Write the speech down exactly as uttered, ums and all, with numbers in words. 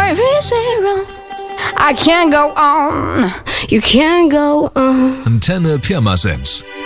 Why is it wrong? I can't go on. You can't go on. Antenne Pirmasens.